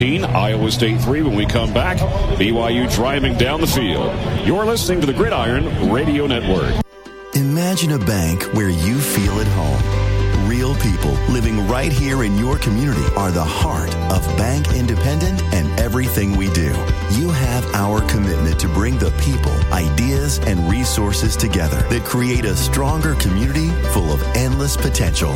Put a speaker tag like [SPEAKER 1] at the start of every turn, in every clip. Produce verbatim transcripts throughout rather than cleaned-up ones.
[SPEAKER 1] Iowa State three. When we come back, B Y U driving down the field. You're listening to the Gridiron Radio Network.
[SPEAKER 2] Imagine a bank where you feel at home. Real people living right here in your community are the heart of Bank Independent and everything we do. You have our commitment to bring the people, ideas, and resources together that create a stronger community full of endless potential.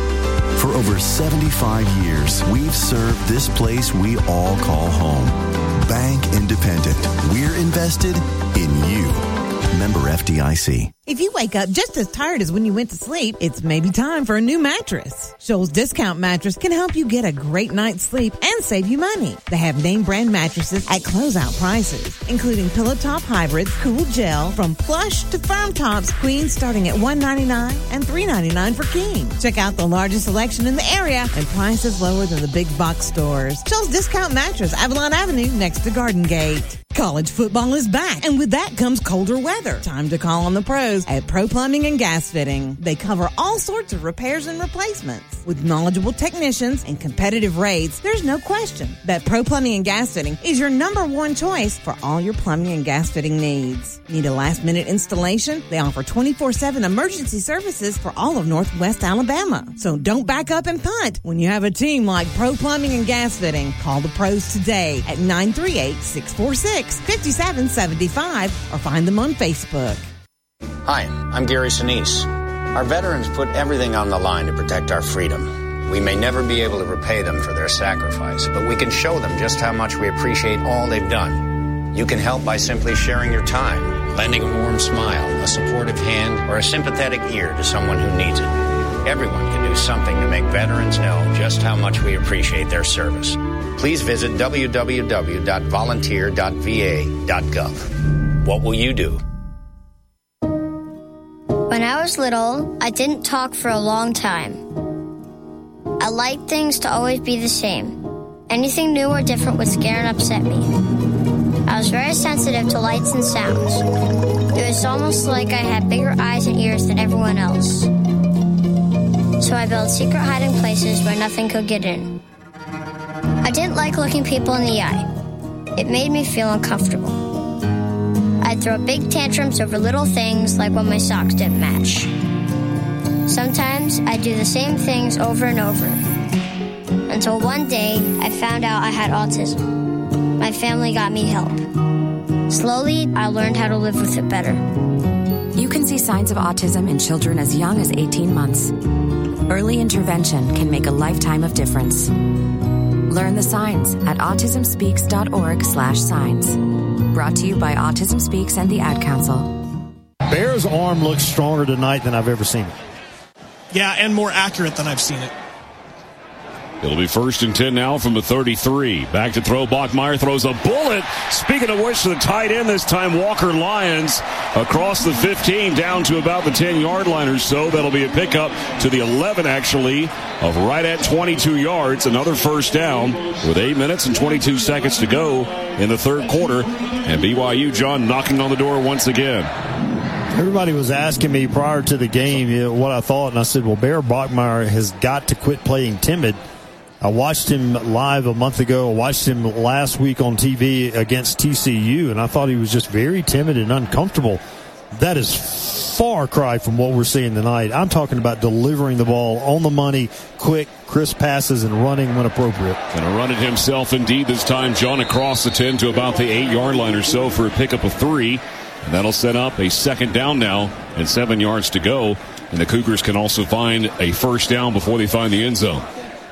[SPEAKER 2] For over seventy-five years, we've served this place we all call home. Bank Independent. We're invested in you. Member F D I C.
[SPEAKER 3] If you wake up just as tired as when you went to sleep, it's maybe time for a new mattress. Shoals Discount Mattress can help you get a great night's sleep and save you money. They have name brand mattresses at closeout prices, including Pillow Top Hybrids, Cool Gel, from plush to firm tops, queens starting at one hundred ninety-nine dollars and three hundred ninety-nine dollars for king. Check out the largest selection in the area and prices lower than the big box stores. Shoals Discount Mattress, Avalon Avenue, next to Garden Gate. College football is back, and with that comes colder weather. Time to call on the pros at Pro Plumbing and Gas Fitting. They cover all sorts of repairs and replacements. With knowledgeable technicians and competitive rates, there's no question that Pro Plumbing and Gas Fitting is your number one choice for all your plumbing and gas fitting needs. Need a last-minute installation? They offer twenty-four seven emergency services for all of Northwest Alabama. So don't back up and punt when you have a team like Pro Plumbing and Gas Fitting. Call the pros today at nine three eight, six four six, five seven seven five or find them on Facebook.
[SPEAKER 4] Hi, I'm Gary Sinise. Our veterans put everything on the line to protect our freedom. We may never be able to repay them for their sacrifice, but we can show them just how much we appreciate all they've done. You can help by simply sharing your time, lending a warm smile, a supportive hand, or a sympathetic ear to someone who needs it. Everyone can do something to make veterans know just how much we appreciate their service. Please visit w w w dot volunteer dot v a dot gov. What will you do?
[SPEAKER 5] When I was little, I didn't talk for a long time. I liked things to always be the same. Anything new or different would scare and upset me. I was very sensitive to lights and sounds. It was almost like I had bigger eyes and ears than everyone else. So I built secret hiding places where nothing could get in. I didn't like looking people in the eye. It made me feel uncomfortable. I'd throw big tantrums over little things like when my socks didn't match. Sometimes I'd do the same things over and over. Until one day, I found out I had autism. My family got me help. Slowly, I learned how to live with it better.
[SPEAKER 6] You can see signs of autism in children as young as eighteen months. Early intervention can make a lifetime of difference. Learn the signs at autism speaks dot org slash signs. Brought to you by Autism Speaks and the Ad Council.
[SPEAKER 7] Bear's arm looks stronger tonight than I've ever seen it.
[SPEAKER 8] Yeah, and more accurate than I've seen it.
[SPEAKER 1] It'll be first and ten now from the thirty-three. Back to throw. Bachmeyer throws a bullet. Speaking of which, to the tight end this time, Walker Lyons across the fifteen down to about the ten-yard line or so. That'll be a pickup to the eleven, actually, of right at twenty-two yards. Another first down with eight minutes and twenty-two seconds to go in the third quarter. And B Y U, John, knocking on the door once again.
[SPEAKER 7] Everybody was asking me prior to the game, you know, what I thought, and I said, well, Bear Bachmeyer has got to quit playing timid. I watched him live a month ago. I watched him last week on T V against T C U, and I thought he was just very timid and uncomfortable. That is far cry from what we're seeing tonight. I'm talking about delivering the ball on the money, quick, crisp passes, and running when appropriate.
[SPEAKER 1] Going to run it himself indeed this time, John, across the ten to about the eight-yard line or so for a pickup of three. And that'll set up a second down now and seven yards to go. And the Cougars can also find a first down before they find the end zone.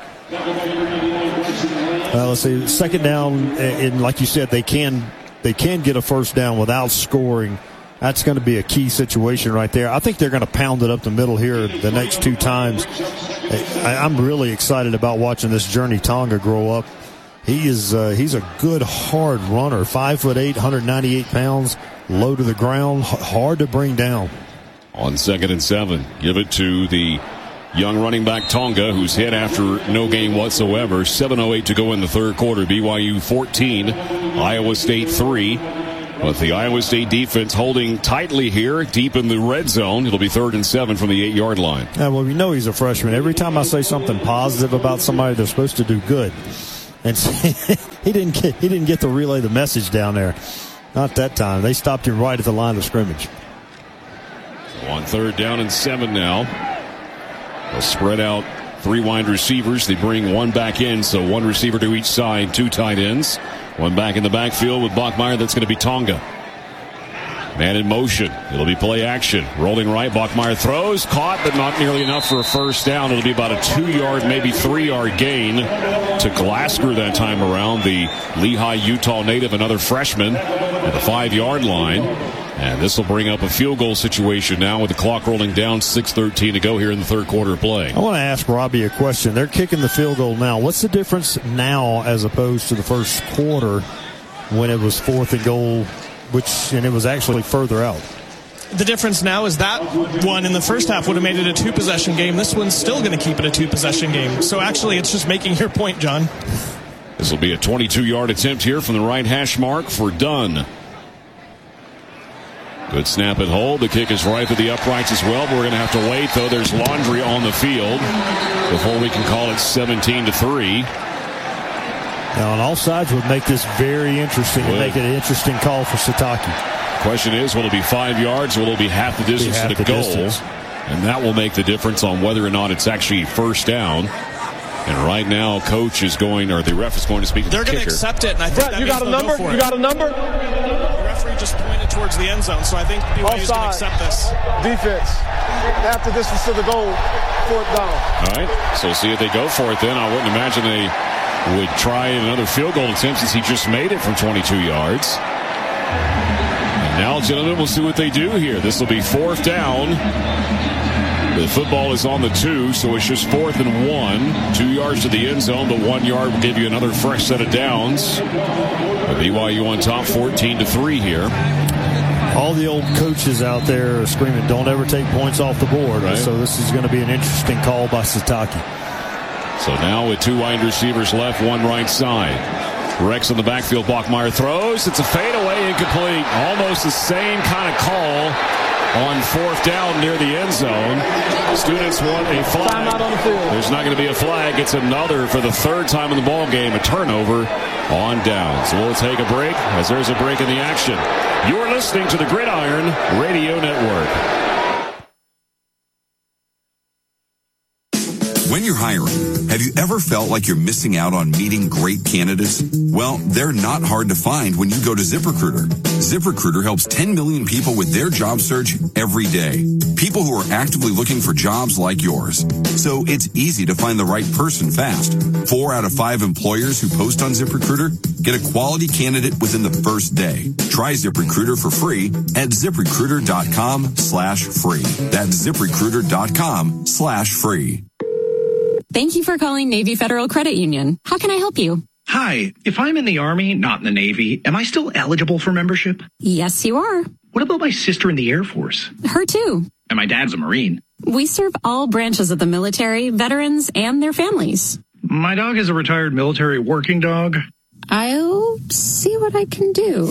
[SPEAKER 7] Well, let's see. Second down, and like you said, they can they can get a first down without scoring. That's going to be a key situation right there. I think they're going to pound it up the middle here the next two times. I'm really excited about watching this Journey Tonga grow up. He is uh, he's a good hard runner, five foot eight, one hundred ninety-eight pounds, low to the ground, hard to bring down.
[SPEAKER 1] On second and seven, give it to the young running back Tonga, who's hit after no gain whatsoever. seven oh eight to go in the third quarter. B Y U fourteen, Iowa State three. With the Iowa State defense holding tightly here, deep in the red zone. It'll be third and seven from the eight-yard line.
[SPEAKER 7] Yeah, well, we know he's a freshman. Every time I say something positive about somebody, they're supposed to do good. And he didn't get he didn't get to relay the message down there. Not that time. They stopped him right at the line of scrimmage.
[SPEAKER 1] On third down and seven now. They'll spread out three wide receivers. They bring one back in, so one receiver to each side, two tight ends. One back in the backfield with Bachmeier. That's going to be Tonga. Man in motion. It'll be play action. Rolling right. Bachmeier throws. Caught, but not nearly enough for a first down. It'll be about a two-yard, maybe three-yard gain to Glasgow that time around. The Lehigh, Utah native, another freshman at the five-yard line. And this will bring up a field goal situation now with the clock rolling down, six thirteen to go here in the third quarter of play.
[SPEAKER 7] I want to ask Robbie a question. They're kicking the field goal now. What's the difference now as opposed to the first quarter when it was fourth and goal, which and it was actually further out?
[SPEAKER 8] The difference now is that one in the first half would have made it a two-possession game. This one's still going to keep it a two-possession game. So actually it's just making your point, John.
[SPEAKER 1] This will be a twenty-two-yard attempt here from the right hash mark for Dunn. Good snap and hold. The kick is right to the uprights as well, but we're going to have to wait, though. There's Laundry on the field before we can call it seventeen to three.
[SPEAKER 7] Now, on all sides would make this very interesting and make it an interesting call for Sataki.
[SPEAKER 1] Question is, will it be five yards or will it be half the distance
[SPEAKER 7] half
[SPEAKER 1] to the,
[SPEAKER 7] the
[SPEAKER 1] goal?
[SPEAKER 7] Distance.
[SPEAKER 1] And that will make the difference on whether or not it's actually first down. And right now, coach is going, or the ref is going to speak to
[SPEAKER 8] They're
[SPEAKER 1] the
[SPEAKER 8] going
[SPEAKER 1] kicker.
[SPEAKER 8] to accept it, and I think
[SPEAKER 9] Brett,
[SPEAKER 8] that
[SPEAKER 9] you
[SPEAKER 8] means
[SPEAKER 9] got a
[SPEAKER 8] they'll
[SPEAKER 9] number?
[SPEAKER 8] go for
[SPEAKER 9] You
[SPEAKER 8] it.
[SPEAKER 9] got a number?
[SPEAKER 8] The referee just pointed towards the end zone, so I think B Y U is going to accept this.
[SPEAKER 9] Defense. After distance to the goal, fourth down.
[SPEAKER 1] All right, so see if they go for it then. I wouldn't imagine they would try another field goal attempt since he just made it from twenty-two yards. And now, gentlemen, we'll see what they do here. This will be fourth down. The football is on the two, so it's just fourth and one. Two yards to the end zone, but one yard will give you another fresh set of downs. But B Y U on top, fourteen to three here.
[SPEAKER 7] All the old coaches out there are screaming, don't ever take points off the board. Right. So this is going to be an interesting call by Sataki.
[SPEAKER 1] So now with two wide receivers left, one right side. Rex in the backfield. Bachmeier throws. It's a fadeaway, incomplete. Almost the same kind of call on fourth down near the end zone. Students want a flag.
[SPEAKER 9] Timeout on the field.
[SPEAKER 1] There's not going to be a flag. It's another for the third time in the ball game. A turnover on down. So we'll take a break as there's a break in the action. You're listening to the Gridiron Radio Network.
[SPEAKER 10] When you're hiring, have you ever felt like you're missing out on meeting great candidates? Well, they're not hard to find when you go to ZipRecruiter. ZipRecruiter helps ten million people with their job search every day. People who are actively looking for jobs like yours. So it's easy to find the right person fast. Four out of five employers who post on ZipRecruiter get a quality candidate within the first day. Try ZipRecruiter for free at ZipRecruiter.com slash free. That's ZipRecruiter.com slash free.
[SPEAKER 11] Thank you for calling Navy Federal Credit Union. How can I help you?
[SPEAKER 12] Hi, if I'm in the Army, not in the Navy, am I still eligible for membership?
[SPEAKER 11] Yes, you are.
[SPEAKER 12] What about my sister in the Air Force?
[SPEAKER 11] Her too.
[SPEAKER 12] And my dad's a Marine.
[SPEAKER 11] We serve all branches of the military, veterans, and their families.
[SPEAKER 12] My dog is a retired military working dog.
[SPEAKER 11] I'll see what I can do.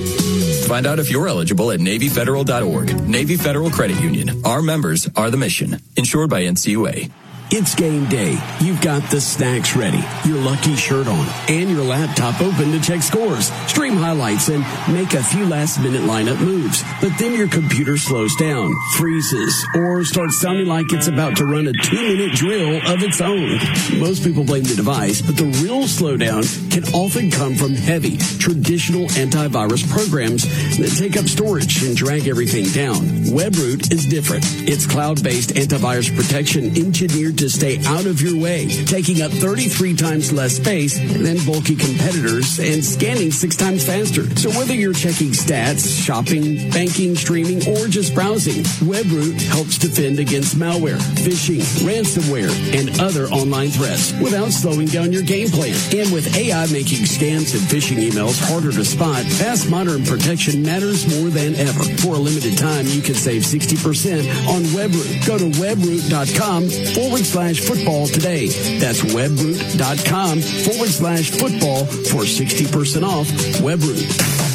[SPEAKER 13] Find out if you're eligible at Navy Federal dot org. Navy Federal Credit Union. Our members are the mission. Insured by N C U A.
[SPEAKER 14] It's game day. You've got the snacks ready, your lucky shirt on, and your laptop open to check scores, stream highlights, and make a few last-minute lineup moves. But then your computer slows down, freezes, or starts sounding like it's about to run a two-minute drill of its own. Most people blame the device, but the real slowdown can often come from heavy, traditional antivirus programs that take up storage and drag everything down. WebRoot is different. It's cloud-based antivirus protection engineered to stay out of your way, taking up thirty-three times less space than bulky competitors and scanning six times faster. So whether you're checking stats, shopping, banking, streaming, or just browsing, WebRoot helps defend against malware, phishing, ransomware, and other online threats without slowing down your game plan. And with A I making scams and phishing emails harder to spot, fast modern protection matters more than ever. For a limited time, you can save sixty percent on WebRoot. Go to webroot.com forward slash football today. That's webroot.com forward slash football for sixty percent off. WebRoot.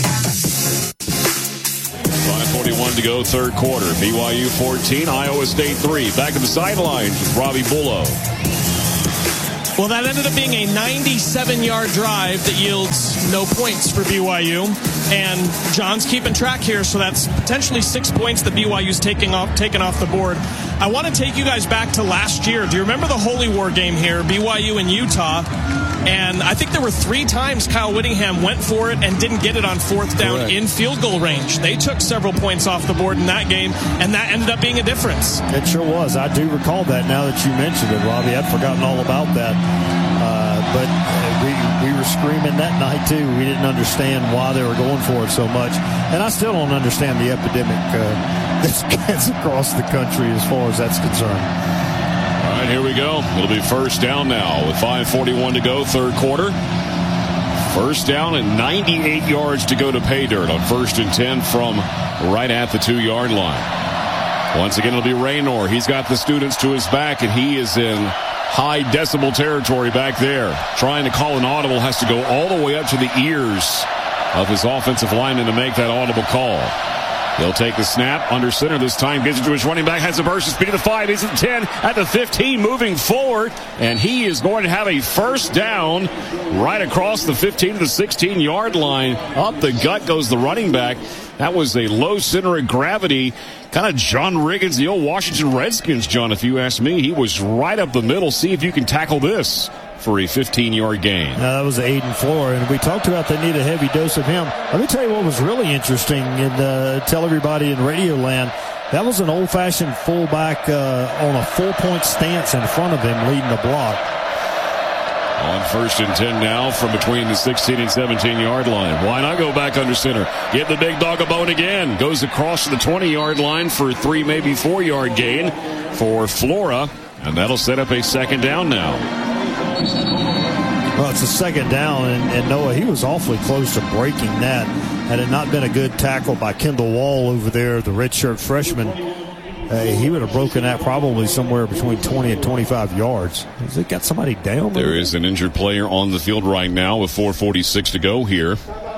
[SPEAKER 1] five forty-one to go, third quarter. B Y U fourteen, Iowa State three. Back at the sidelines with Robbie Bullough.
[SPEAKER 8] Well, that ended up being a ninety-seven-yard drive that yields no points for B Y U. And John's keeping track here, so that's potentially six points that B Y U's taking off, taking off the board. I want to take you guys back to last year. Do you remember the Holy War game here, B Y U and Utah? And I think there were three times Kyle Whittingham went for it and didn't get it on fourth down
[SPEAKER 7] Correct.
[SPEAKER 8] in field goal range. They took several points off the board in that game, and that ended up being a difference.
[SPEAKER 7] It sure was. I do recall that now that you mentioned it, Robbie. I'd forgotten all about that. Uh, but uh, we we were screaming that night, too. We didn't understand why they were going for it so much. And I still don't understand the epidemic uh, that's gets across the country as far as that's concerned.
[SPEAKER 1] All right, here we go. It'll be first down now with five forty-one to go, third quarter. First down and ninety-eight yards to go to pay dirt on first and ten from right at the two-yard line. Once again, it'll be Raynor. He's got the students to his back, and he is in high decibel territory back there. Trying to call an audible, has to go all the way up to the ears of his offensive lineman to make that audible call. He'll take the snap under center this time, gives it to his running back, has a burst of speed at the five, he's at the ten, at the fifteen, moving forward, and he is going to have a first down right across the fifteen to the sixteen-yard line. Up the gut goes the running back. That was a low center of gravity, kind of John Riggins, the old Washington Redskins, John, if you ask me. He was right up the middle. See if you can tackle this for a fifteen-yard gain.
[SPEAKER 7] Now, that was Aiden Floor, and we talked about they need a heavy dose of him. Let me tell you what was really interesting, and uh, tell everybody in Radio Land, that was an old-fashioned fullback uh, on a full-point stance in front of him leading the block.
[SPEAKER 1] On first and ten now from between the sixteen and seventeen-yard line. Why not go back under center? Give the big dog a bone again. Goes across to the twenty-yard line for a three, maybe four-yard gain for Flora, and that'll set up a second down now.
[SPEAKER 7] Well, it's a second down, and, and Noah, he was awfully close to breaking that. Had it not been a good tackle by Kendall Wall over there, the redshirt freshman, uh, he would have broken that probably somewhere between twenty and twenty-five yards. Has it got somebody down?
[SPEAKER 1] There is an injured player on the field right now with four forty-six to go here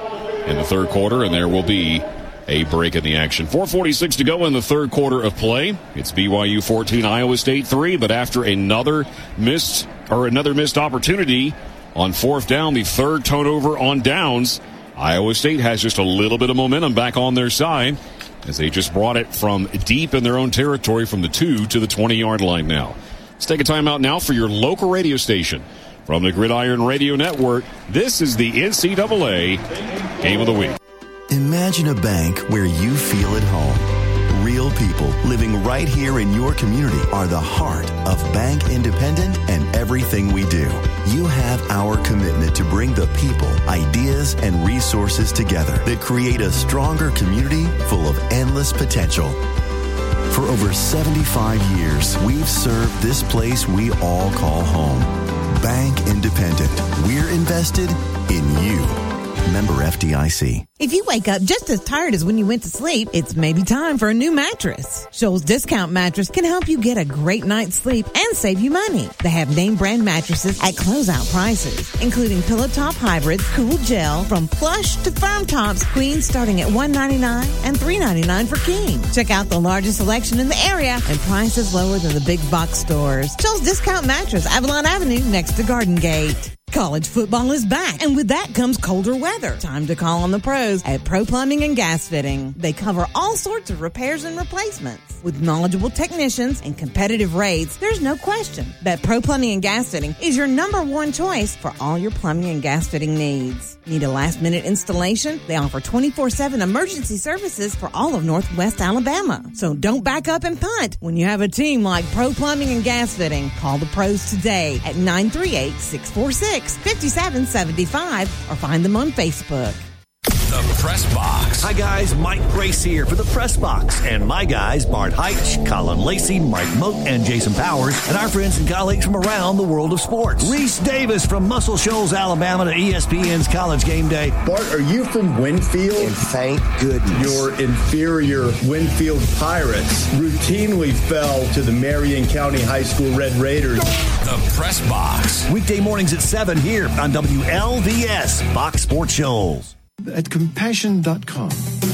[SPEAKER 1] in the third quarter, and there will be a break in the action. four forty-six to go in the third quarter of play. It's B Y U fourteen, Iowa State three, but after another missed or another missed opportunity on fourth down, the third turnover on downs, Iowa State has just a little bit of momentum back on their side as they just brought it from deep in their own territory from the two to the twenty-yard line now. Let's take a timeout now for your local radio station. From the Gridiron Radio Network, this is the N C double A Game of the Week.
[SPEAKER 2] Imagine a bank where you feel at home. Real people living right here in your community are the heart of Bank Independent and everything we do. You have our commitment to bring the people, ideas, and resources together that create a stronger community full of endless potential. For over seventy-five years, we've served this place we all call home. Bank Independent. We're invested in you. Member F D I C.
[SPEAKER 3] If you wake up just as tired as when you went to sleep, it's maybe time for a new mattress. Shoals Discount Mattress can help you get a great night's sleep and save you money. They have name brand mattresses at closeout prices, including Pillow Top Hybrids, Cool Gel, from plush to firm tops, queens starting at one ninety-nine and three ninety-nine for king. Check out the largest selection in the area and prices lower than the big box stores. Shoals Discount Mattress, Avalon Avenue, next to Garden Gate. College football is back, and with that comes colder weather. Time to call on the pros at Pro Plumbing and Gas Fitting. They cover all sorts of repairs and replacements. With knowledgeable technicians and competitive rates, there's no question that Pro Plumbing and Gas Fitting is your number one choice for all your plumbing and gas fitting needs. Need a last-minute installation? They offer twenty-four seven emergency services for all of Northwest Alabama. So don't back up and punt when you have a team like Pro Plumbing and Gas Fitting. Call the pros today at nine three eight, six four six, five seven seven five or find them on Facebook.
[SPEAKER 15] The Press Box.
[SPEAKER 16] Hi, guys. Mike Grace here for the Press Box. And my guys, Bart Heitch, Colin Lacey, Mike Moat, and Jason Powers, and our friends and colleagues from around the world of sports. Reese Davis from Muscle Shoals, Alabama, to E S P N's College Game Day.
[SPEAKER 17] Bart, are you from Winfield?
[SPEAKER 16] And thank goodness.
[SPEAKER 17] Your inferior Winfield Pirates routinely fell to the Marion County High School Red Raiders.
[SPEAKER 15] The Press Box.
[SPEAKER 16] Weekday mornings at seven here on W L V S, Fox Sports Shoals.
[SPEAKER 18] At compassion dot com,